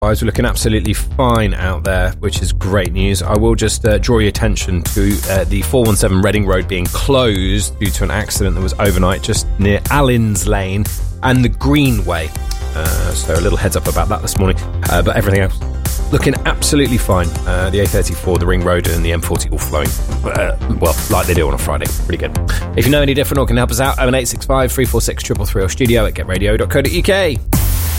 A35s are looking absolutely fine out there, which is great news. I will just draw your attention to the 417 Reading Road being closed due to an accident that was overnight just near Allins Lane and the Greenway. So a little heads up about that this morning. But everything else looking absolutely fine. The A34, the Ring Road and the M40 all flowing, well, like they do on a Friday. Pretty good. If you know any different or can help us out, 01865 346 333 or studio at getradio.co.uk.